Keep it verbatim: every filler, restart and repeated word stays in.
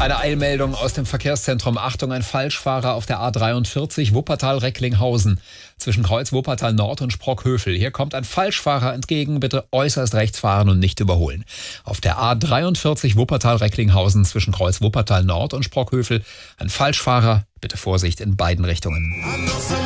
Eine Eilmeldung aus dem Verkehrszentrum. Achtung, ein Falschfahrer auf der A dreiundvierzig Wuppertal-Recklinghausen zwischen Kreuz Wuppertal Nord und Sprockhövel. Hier kommt ein Falschfahrer entgegen. Bitte äußerst rechts fahren und nicht überholen. Auf der A dreiundvierzig Wuppertal-Recklinghausen zwischen Kreuz Wuppertal Nord und Sprockhövel ein Falschfahrer. Bitte Vorsicht in beiden Richtungen.